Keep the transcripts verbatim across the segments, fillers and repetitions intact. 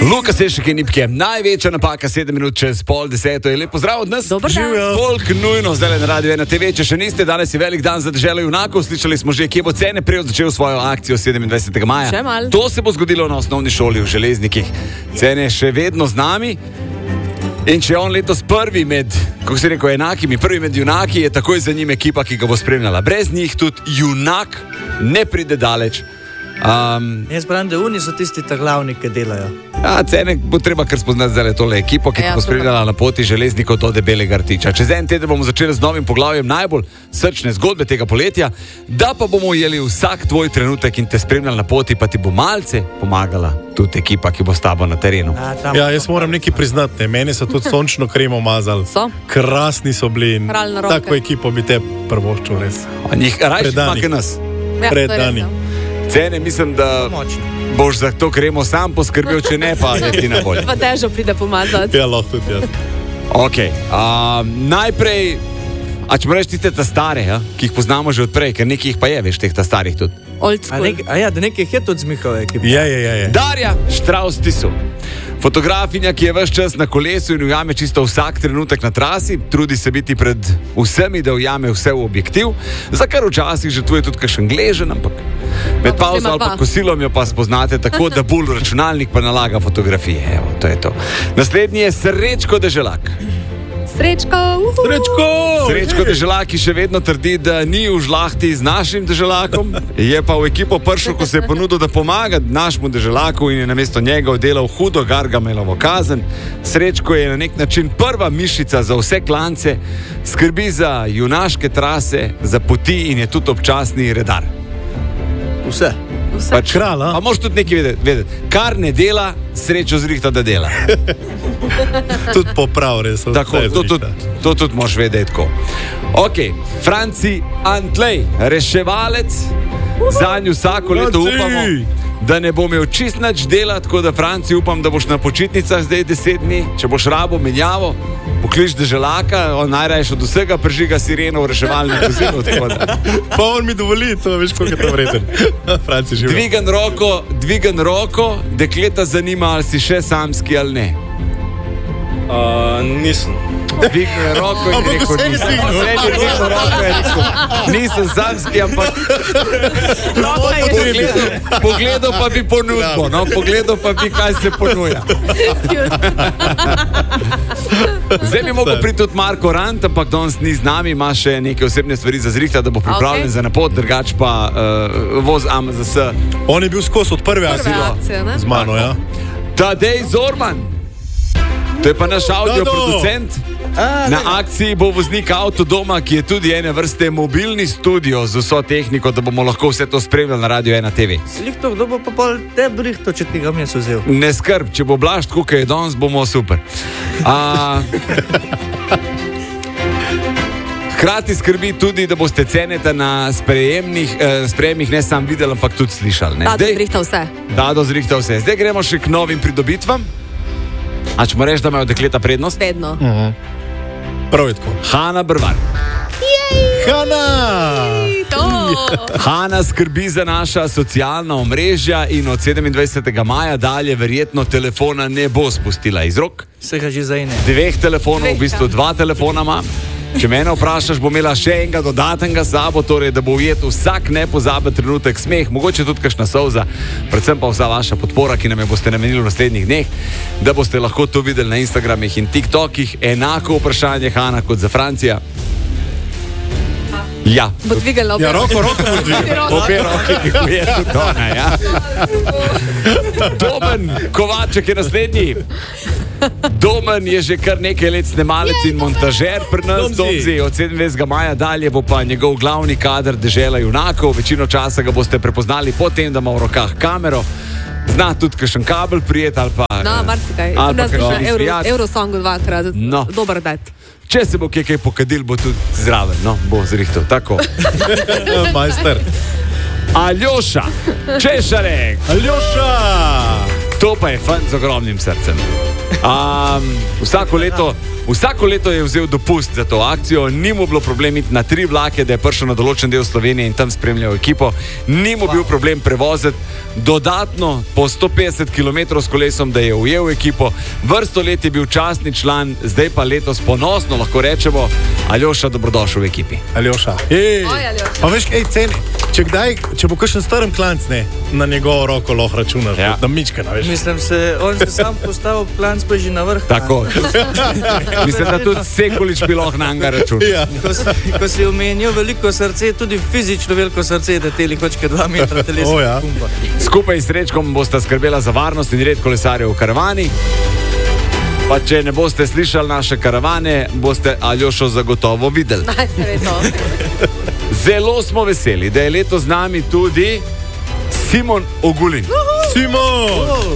Luka Sešek in Nipke, največja napaka, sedem minut čez pol deseto. Je lepo zdrav od nas. Dobar dan. Folk nujno zdaj na Radio ena te ve, če še niste, danes je velik dan za deželo junakov. Slišali smo že, kje bo Cene prej začel svojo akcijo sedemindvajsetega maja. Še malo. To se bo zgodilo na osnovni šoli v Železnikih. Cene je še vedno z nami. In če je on letos prvi med, kako se rekel, enakimi, prvi med junaki, je takoj za njim ekipa, ki ga bo spremljala. Brez njih tudi junak ne pride daleč. Um, Jaz pravim, da oni so tisti ta glavni, ki delajo. Ja, Cene bo treba kar spoznati zdaj tole ekipo, ki Ja, bo spremljala na poti Železnikov do Debelega rtiča. Čez en teden bomo začeli z novim poglavjem najbolj srčne zgodbe tega poletja, da pa bomo ujeli vsak tvoj trenutek in te spremljali na poti, pa ti bo malce pomagala tudi ekipa, ki bo s tabo na terenu. A, tam, Ja, jaz moram nekaj priznati, ne. Meni so tudi sončno kremo mazali. So? Krasni so bili in Kralj na roke. tako ekipo bi te prvoščil res. A njih rajši Predani. pa, ke nas. Ja, Pred to je res, dani. ja. Cene, mislim, da močno. boš za to kremo sam poskrbel, če ne, pa je ti na bolje. Pa težo pride pomazati. Ja, lahko tudi jaz. Ok, uh, najprej, a če moraš tiste ta stare, ja, ki jih poznamo že odprej, ker nekaj jih pa je, veš, teh ta starih tudi. Old A, school. nek, a ja, da nekaj je tudi z Mihove ekipe. Je, je, je, je. Darja Štraus-Tisu. Fotografinja, ki je ves čas na kolesu in ujame čisto vsak trenutek na trasi, trudi se biti pred vsemi, da ujame vse v objektiv, za kar včasih žrtvuje tudi kakšen gležen, ampak med No, pauzo vsema ali pa dva. kosilom jo pa spoznate tako, da bolj računalnik pa nalaga fotografije. Evo, to je to. Naslednji je Srečko Deželak. Srečko. uhu. Srečko! Srečko Deželak, ki še vedno trdi, da ni v žlahti z našim deželakom, je pa v ekipo prišel, ko se je ponudil, da pomaga našemu deželaku in je namesto njega oddelal hudo Gargamelovo kazen. Srečko je na nek način prva mišica za vse klance, skrbi za junaške trase, za poti in je tudi občasni redar. Vse. Vse. Pač, Kralj, a? pa moraš tudi nekaj vedeti, vedeti. Kar ne dela, Srečo zrihta, da dela. Tudi poprav res. Tako, vse to, to, zrihta. to tudi moš vedeti tako. Ok, Franci Antlej, reševalec, zanj vsako leto Franci! upamo, da ne bo imel čist nič dela, tako da Franci upam, da boš na počitnicah zdaj deset dni, če boš rabo menjavo, poklič deželaka, on najraješ od vsega prižiga sireno v reševalnem vozilu. tako da. Pa on mi dovoli, to veš, koliko je to vreden. Franci živi. Dvigan roko, dvigan roko, dekleta zanima, ali si še samski ali ne. Uh, nisem. Dvigne roko in Ampak rekel, vse je nisem. dvignil. Vse je dvignil roko in rekel, nisem samski, ampak pogledal, pogledal pa bi ponudbo, no, pogledal pa bi, kaj se ponuja. Zdaj bi mogel priti tudi Marko Rant, ampak danes ni z nami, ima še neke osebne stvari za zrihta, da bo pripravljen Ok. za napot, drugač pa uh, voz A M Z S. On je bil skozi od prve akcije. akcije, ne? Z mano, ja. Tadej Zorman, to je pa naš audio Tado! producent. A, Na akciji bo voznik Avtodoma, ki je tudi ene vrste mobilni studio z vso tehniko, da bomo lahko vse to spremljali na Radio ena te ve. Slihto, kdo bo pa pol te brihto, če ti ga mi vzel. Ne skrb, če bo blaž tako, kot je danes, bomo super. A, hkrati skrbi tudi, da boste Ceneta na sprejemnih, eh, sprejemih ne samo videli, ampak tudi slišali. Ne? Ta Zdaj, zrihta vse. da, do zrihta vse. Zdaj gremo še k novim pridobitvam. A če mu reči, da imajo dekleta prednost? Vedno. Prav je tako. Hanna Brvar. Hanna! To. Hanna skrbi za naša socialna omrežja in od sedemindvajsetega maja dalje verjetno telefona ne bo spustila iz rok. Se ga že zajne. Dveh telefonov, v Dveh, bistvu dva telefona ima. Če mene vprašaš, bo imela še enega dodatnega s sabo, torej da bo ujet vsak nepozaben trenutek, smeh, mogoče tudi kakšna solza, predvsem pa vsa vaša podpora, ki nam jo boste namenili v naslednjih dneh, da boste lahko to videli na Instagramih in TikTokih. Enako vprašanje, Hanna, kot za Francija. Ja, Bo dvigala obe. Ja, roko, roko bo dvignil. obe roki dviguje tudi ona, ja. Domen Kovaček je naslednji. Domen je že kar nekaj let snemalec in montažer pri nas, Domzi. Domzi. Od sedemindvajsetega maja dalje bo pa njegov glavni kader dežela junakov. Večino časa ga boste prepoznali po tem, da ima v rokah kamero. Zna tudi kakšen kabel prijeti ali pa... No, marsikaj. ali Sem pa jaz kakšen na Euro, izvijač. Eurosongu dvakrat. No. Dober dat. Če se bo kje kaj pokadil, bo tudi zraven. No, bo zrihtel. Tako. Majster. Aljoša Češarek. Aljoša! To pa je fant z ogromnim srcem. Um, vsako, leto, vsako leto je vzel dopust za to akcijo, ni mu bilo problem iti na tri vlake, da je prišel na določen del Slovenije in tam spremljal ekipo, ni mu bil problem prevoziti dodatno po sto petdeset kilometrov s kolesom, da je ujel ekipo. Vrsto let je bil častni član, zdaj pa letos ponosno lahko rečemo: Aljoša, dobrodošel v ekipi. Aljoša. Ej, Oj, Aljoša. pa veš, ej, ceni, če, kdaj, če bo kakšen starem klanc, ne, na njegovo roko lahko računaš, Ja. da mička, veš. Mislim, se, on se sam postavil klanc pa že na vrh. Tako. Mislim, da tudi Sekulič bi lahko na njega računal. Ja. Ko si, ko si omenil veliko srce, tudi fizično veliko srce, da te lihočke dva metra telesa O, ja. pumpa. Skupaj s Srečkom bosta skrbela za varnost in red kolesarjev v karavani. Pa če ne boste slišali naše karavane, boste Aljošo zagotovo videli. Najprej to. Zelo smo veseli, da je letos z nami tudi Simon Ogulin. Simon!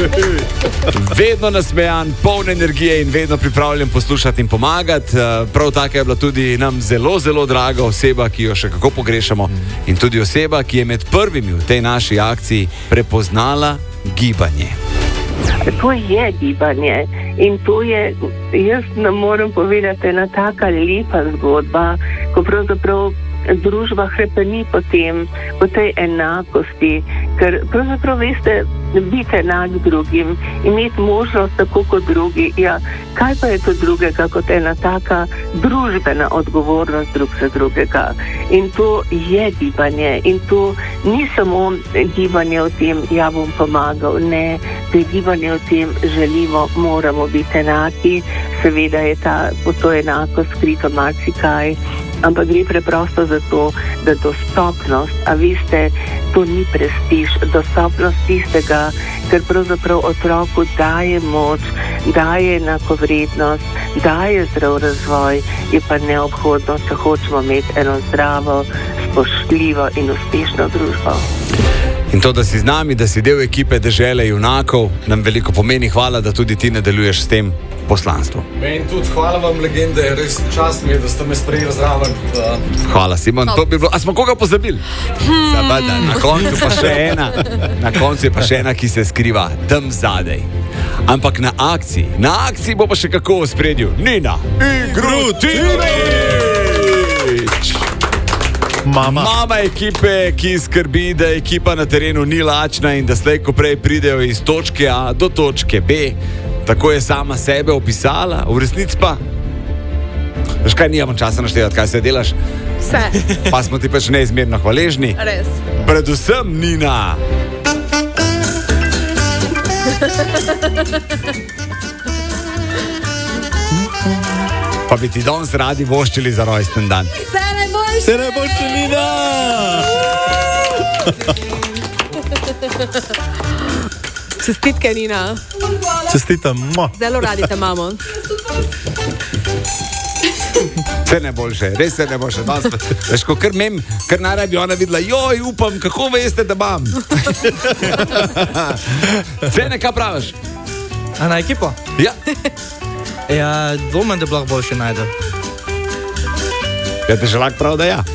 Vedno nasmejan, poln energije in vedno pripravljen poslušati in pomagati. Eh, Prav tako je bila tudi nam zelo, zelo draga oseba, ki jo še kako pogrešamo. In tudi oseba, ki je med prvimi v tej naši akciji prepoznala gibanje. To je gibanje in to je, jaz ne morem povedati, ena taka lepa zgodba, ko pravzaprav družba hrepeni po tem, po tej enakosti, ker pravzaprav veste, biti enak drugim, imeti možnost tako kot drugi, ja, kaj pa je to drugega kot ena taka družbena odgovornost drug za drugega. In to je gibanje in to ni samo gibanje o tem, ja bom pomagal, ne, to je gibanje o tem, želimo, moramo biti enaki, seveda je ta, po to enako skrito marsikaj, ampak gre preprosto za to, da dostopnost, a veste, to ni prestiž, dostopnost tistega, ker pravzaprav otroku daje moč, daje enakovrednost, daje zdrav razvoj, je pa neobhodno, če hočemo imeti eno zdravo, spoštljivo in uspešno družbo. In to, da si z nami, da si del ekipe Dežele junakov, nam veliko pomeni. Hvala, da tudi ti nadaljuješ s tem poslanstvom. Meni tudi hvala vam, legende, res čast mi je, da ste me sprejeli zraven. Uh, Hvala, Simon. To bi bilo. A smo koga pozabili? Zabada. Na koncu pa še ena. Na koncu je pa še ena, ki se skriva tam zadaj. Ampak na akciji, na akciji bo pa še kako v ospredju. Nina Igrutinović. Mama. Mama ekipe, ki skrbi, da ekipa na terenu ni lačna in da slej ko prej pridejo iz točke A do točke B. Tako je sama sebe opisala, v resnici pa. Veš kaj, nijamo časa naštevati, kaj se delaš, Vse. pa smo ti pač neizmerno hvaležni. Res. Predvsem Nina. Pa bi ti danes radi voščili za rojsten dan. Vse najboljše. Se ne boš Nina! Čestitke, Nina. Čestitam. Mua. Zelo radi te imamo. Vse najboljše, res se ne boljše. Veš, ko kar mem, kar naj bi ona videla, joj, upam, kako veste, da imam. Cene, kaj praviš? A na ekipo? Ja, Ja, dvomem, da bi lahko boljše najdel. ja te želak prav, da ja.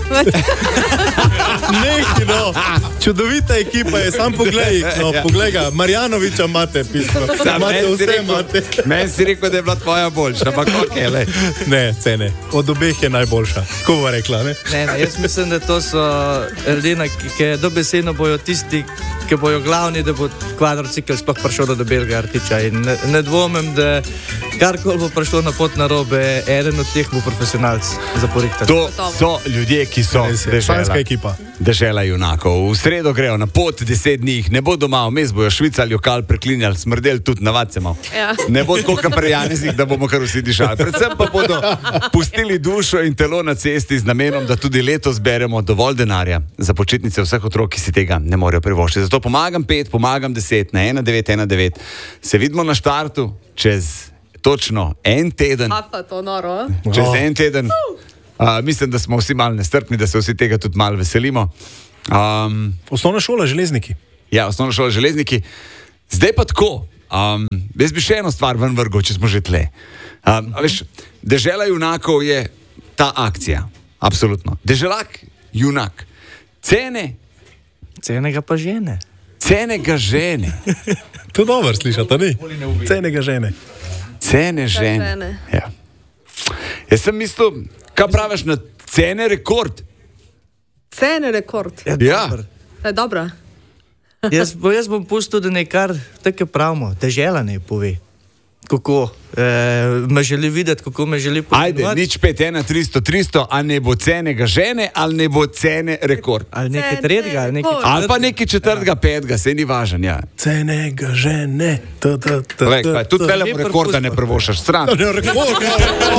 Neki, no. Čudovita ekipa je, sam poglej, no, Ja. poglej ga, Marjanoviča imate pismo. Sam Imate meni si vse, rekel- imate. Meni si rekel, da je bila tvoja boljša, ampak ok, lej. Ne, cene, od obeh je najboljša. Ko bo rekla, ne? Ne, ne, jaz mislim, da to so ljudje, ki dobesedno bojo tisti, ki bojo glavni, da bo kvadrocikl sploh prišel do debelega rtiča. In ne, ne dvomim, da karkoli bo prišlo na pot narobe, eden od teh bo profesionalc za porihtati. To so ljudje, ki so Res je, dežela. španska ekipa. Dežela junakov. V sredo grejo na pot, deset dni jih ne bo doma, vmes bojo švicali, jokal preklinjali, smrdeli tudi navadce malo. Ja. Ne bo tako, kot pri Janezih, da bomo kar vsi dišali. Predvsem pa bodo pustili dušo in telo na cesti z namenom, da tudi letos zberemo dovolj denarja za počitnice vseh otrok, ki si tega ne morejo privoščiti. Zato pomagam pet, pomagam deset na ena devet ena devet. Se vidimo na štartu čez točno en teden. A pa to noro. Čez en teden. Uh, mislim, da smo vsi malo nestrpni, da se vsi tega tudi malo veselimo. Um, Osnovna šola, železniki. ja, osnovna šola železniki. Zdaj pa tako. Um, jaz bi še eno stvar ven vrgel, če smo že tle. Um, a veš, Dežela junakov je ta akcija. Absolutno. Deželak, junak. Cene, Cene ga pa žene. cene ga žene. To je dobro slišati, ni? Cenega žene. Cene žene. žene. Ja. Jaz sem mislil, kaj praviš na cene rekord? Cene rekord. Ja. dobro. To je dobro. Jaz, bo, jaz bom pustil, da nekaj tako pravimo, dežela ne pove. Kako e, me želi videti, kako me želi Ajde, povedati. nič pet, ena, tristo, tristo, a ne bo cenega žene, ali ne bo cene rekord. Ali nekaj Cene tretjega, ali nekaj rekord. Ali pa neki četrtega, petega, se ni važen, ja. Cenega žene. Ta, ta, ta, Lej, ta, kaj, tudi ta. velemu rekorda ne prvošaš, stran. Ne, rekord, ja.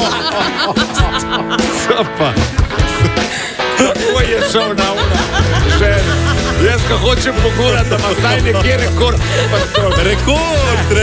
Sopa. Kako je šel na una žena? Jaz ga hočem pogledati, da ima vsaj nekje rekord. Rekord,